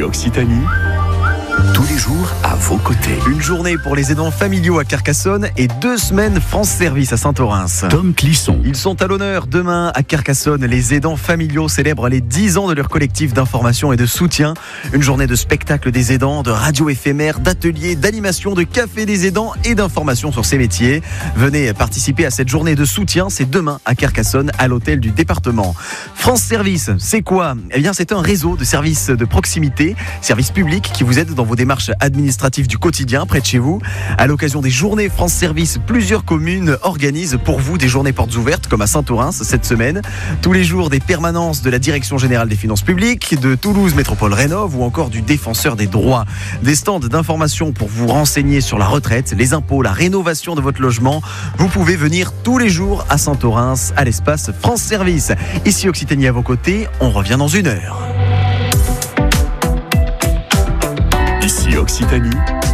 Occitanie, tous les jours à vos côtés. Une journée pour les aidants familiaux à Carcassonne et 2 semaines France Service à Saint-Orens. Tom Clisson. Ils sont à l'honneur demain à Carcassonne. Les aidants familiaux célèbrent les 10 ans de leur collectif d'information et de soutien. Une journée de spectacle des aidants, de radio éphémère, d'ateliers, d'animation, de café des aidants et d'informations sur ces métiers. Venez participer à cette journée de soutien. C'est demain à Carcassonne, à l'hôtel du département. France Service, c'est quoi ? Eh bien, c'est un réseau de services de proximité, services publics qui vous aident dans vos démarches administratives du quotidien près de chez vous. À l'occasion des journées France Service, plusieurs communes organisent pour vous des journées portes ouvertes comme à Saint-Orens cette semaine. Tous les jours, des permanences de la Direction Générale des Finances Publiques, de Toulouse Métropole Rénov' ou encore du Défenseur des Droits. Des stands d'information pour vous renseigner sur la retraite, les impôts, la rénovation de votre logement. Vous pouvez venir tous les jours à Saint-Orens, à l'espace France Service. Ici Occitanie à vos côtés, on revient dans 1 heure. Ici Occitanie,